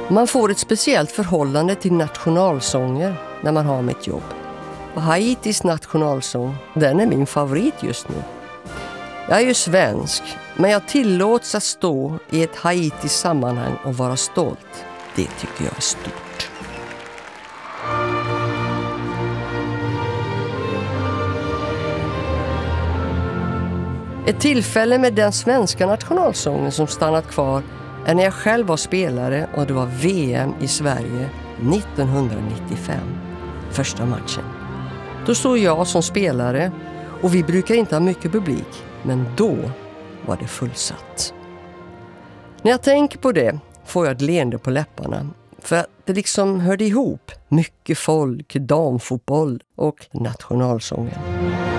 Man får ett speciellt förhållande till nationalsånger när man har mitt jobb. Och Haitis nationalsång, den är min favorit just nu. Jag är ju svensk, men jag tillåts att stå i ett Haitis sammanhang och vara stolt. Det tycker jag är stort. Ett tillfälle med den svenska nationalsången som stannat kvar är när jag själv var spelare och det var VM i Sverige 1995, första matchen. Då stod jag som spelare och vi brukar inte ha mycket publik, men då var det fullsatt. När jag tänker på det får jag ett leende på läpparna, för att det liksom hörde ihop mycket folk, damfotboll och nationalsången.